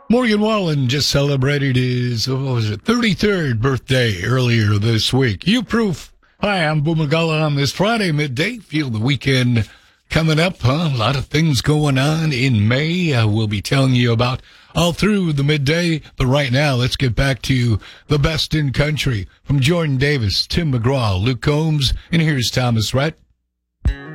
Morgan Wallen just celebrated his, 33rd birthday earlier this week. You Proof. Hi, I'm Boo McGullough on this Friday midday. Feel the weekend coming up, huh? A lot of things going on in May. We'll be telling you about all through the midday. But right now, let's get back to the best in country. From Jordan Davis, Tim McGraw, Luke Combs, and here's Thomas Rhett.